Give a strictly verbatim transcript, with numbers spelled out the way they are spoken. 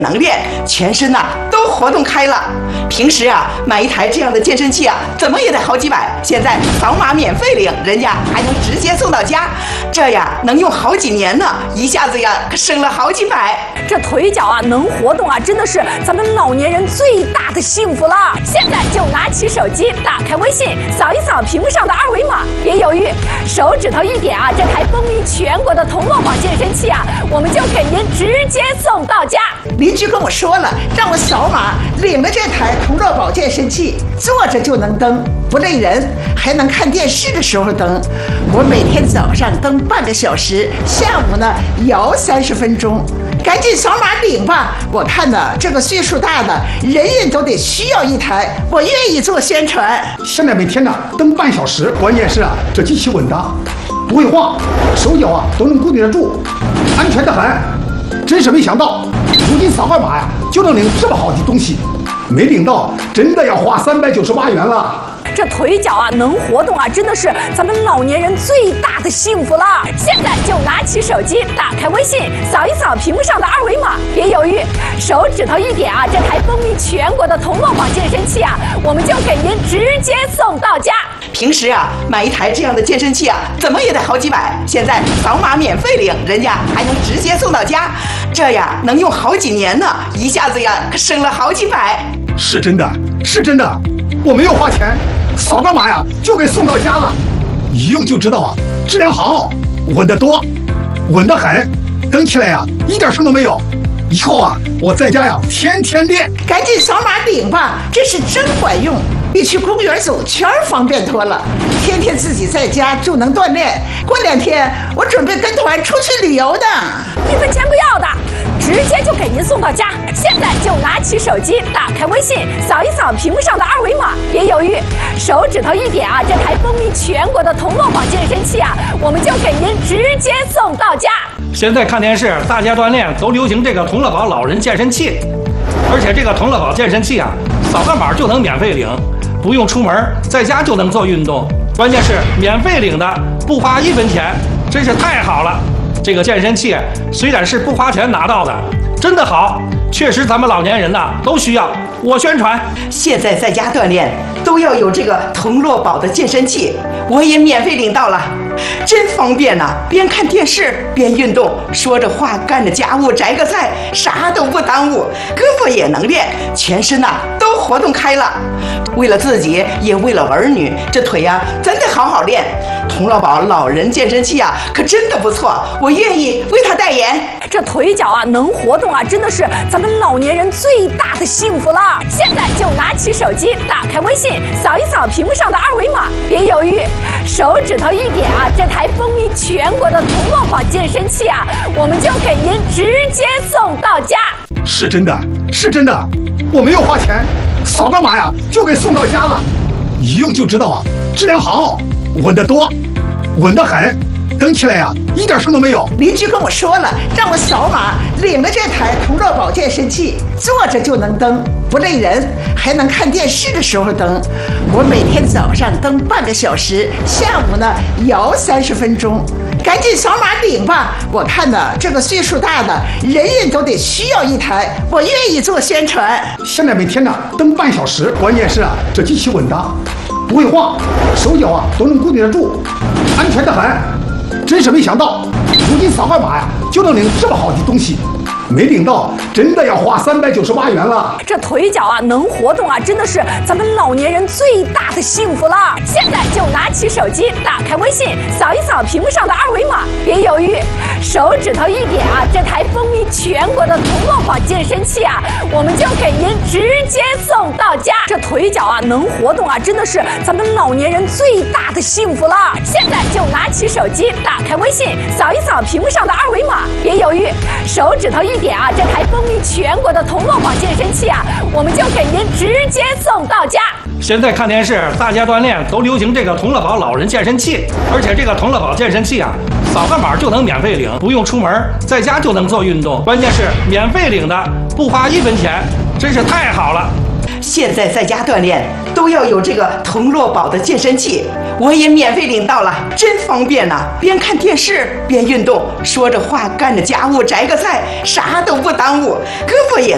能练，全身呐、啊、都活动开了。平时啊买一台这样的健身器啊，怎么也得好几百，现在扫码免费领，人家还能直接送到家，这呀能用好几年呢，一下子呀可省了好几百。 这腿脚啊能活动啊，真的是咱们老年人最大的幸福了。现在就拿起手机，打开微信，扫一扫屏幕上的二维码，别犹豫，手指头一点啊，这台风靡全国的同乐宝健身器啊，我们就给您直接送到家。 邻居跟我说了，让我扫码领了这台同乐宝健身器，坐着就能蹬，不累人，还能看电视的时候蹬。我每天早上蹬半个小时，下午呢摇三十分钟。赶紧扫码领吧！我看呢，这个岁数大的人人都得需要一台，我愿意做宣传。 现在每天呢蹬半小时，关键是啊，这机器稳当，不会晃，手脚啊都能固定得住，安全得很。真是没想到，如今扫个码呀就能领这么好的东西，没领到真的要花三百九十八元了。 这腿脚啊能活动啊，真的是咱们老年人最大的幸福了。现在就拿起手机，打开微信，扫一扫屏幕上的二维码，别犹豫，手指头一点啊，这台风靡全国的同乐宝健身器啊，我们就给您直接送到家。 平时啊买一台这样的健身器啊，怎么也得好几百，现在扫码免费领，人家还能直接送到家，这呀能用好几年呢，一下子呀可省了好几百。 是真的，是真的，我没有花钱，扫个码呀就给送到家了，一用就知道啊，质量好，稳得多，稳得很，蹬起来呀一点声都没有。以后啊我在家呀天天练。 赶紧扫码领吧，这是真管用，比去公园走圈方便多了。天天自己在家就能锻炼，过两天我准备跟团出去旅游的， 一分钱不要的，直接就给您送到家。现在就拿起手机，打开微信，扫一扫屏幕上的二维码，别犹豫，手指头一点啊，这台风靡全国的同乐宝健身器啊，我们就给您直接送到家。 现在看电视，大家锻炼都流行这个同乐宝老人健身器，而且这个同乐宝健身器啊，扫个码就能免费领，不用出门，在家就能做运动，关键是免费领的，不花一分钱，真是太好了。这个健身器虽然是不花钱拿到的，真的好，确实咱们老年人呐都需要。我宣传， 现在在家锻炼都要有这个同乐宝的健身器，我也免费领到了，真方便呐、啊！边看电视边运动，说着话干着家务摘个菜，啥都不耽误，胳膊也能练，全身呐、啊、都活动开了。为了自己也为了儿女，这腿呀、啊、真得好好练。同乐宝老人健身器啊可真的不错，我愿意为他代言。 这腿脚啊能活动啊，真的是咱们老年人最大的幸福了。现在就拿起手机，打开微信，扫一扫屏幕上的二维码，别犹豫，手指头一点啊，这台风靡全国的同乐宝健身器啊，我们就给您直接送到家。 是真的，是真的，我没有花钱，扫个码呀就给送到家了，一用就知道啊，质量好，稳得多，稳得很，蹬起来呀一点声都没有。 邻居跟我说了，让我扫码领了这台同乐宝健身器，坐着就能蹬，不累人，还能看电视的时候蹬。我每天早上蹬半个小时，下午呢摇三十分钟。赶紧扫码领吧！我看呢，这个岁数大的人人都得需要一台，我愿意做宣传。 现在每天呢蹬半小时，关键是啊，这机器稳当，不会晃，手脚啊都能固定得住，安全得很。真是没想到，如今扫个码呀就能领这么好的东西，没领到真的要花三百九十八元了。 这腿脚啊能活动啊，真的是咱们老年人最大的幸福了。现在就拿起手机，打开微信，扫一扫屏幕上的二维码，别犹豫，手指头一点啊，这台风靡全国的同乐宝健身器啊，我们就给您直接送到家。这腿脚啊能活动啊，真的是咱们老年人最大的幸福了。现在就拿起手机，打开微信，扫一扫屏幕上的二维码，别犹豫，手指头一点啊，这台风靡全国的同乐宝健身器啊，我们就给您直接送到家。 现在看电视，大家锻炼都流行这个同乐宝老人健身器，而且这个同乐宝健身器啊，扫个码就能免费领，不用出门，在家就能做运动，关键是免费领的，不花一分钱，真是太好了。 现在在家锻炼都要有这个同乐宝的健身器，我也免费领到了，真方便呐、啊！边看电视边运动，说着话干着家务摘个菜，啥都不耽误，胳膊也